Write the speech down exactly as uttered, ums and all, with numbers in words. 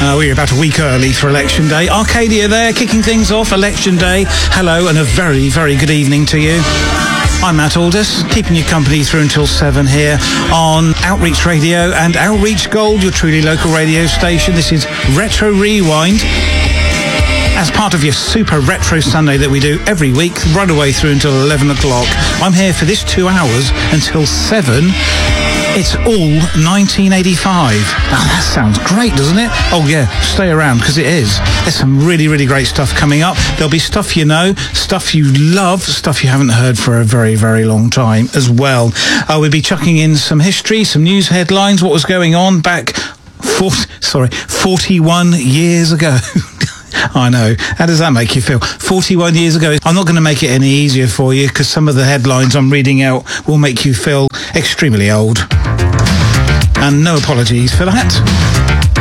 Uh, we're about a week early for Election Day. Arcadia there, kicking things off. Election Day. Hello, and a very, very good evening to you. I'm Matt Aldous, keeping you company through until seven here on Outreach Radio and Outreach Gold, your truly local radio station. This is Retro Rewind, as part of your Super Retro Sunday that we do every week, right away through until eleven o'clock. I'm here for this two hours until seven. It's all nineteen eighty-five. Now that sounds great, doesn't it? Oh yeah, stay around, because it is. There's some really, really great stuff coming up. There'll be stuff you know, stuff you love, stuff you haven't heard for a very, very long time as well. Uh, we'll be chucking in some history, some news headlines, what was going on back, forty, sorry, forty-one years ago. I know. How does that make you feel? forty-one years ago. I'm not going to make it any easier for you, because some of the headlines I'm reading out will make you feel extremely old. And no apologies for that.